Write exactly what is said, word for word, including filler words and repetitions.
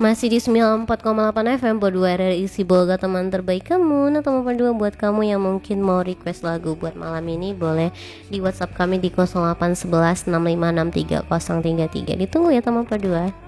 Masih di sembilan puluh empat koma delapan F M Podua R R I Sibolga, teman terbaik kamu. Nah teman Podua, buat kamu yang mungkin mau request lagu buat malam ini, boleh di WhatsApp kami di nol delapan satu satu enam lima enam tiga nol tiga tiga. Ditunggu ya teman Podua.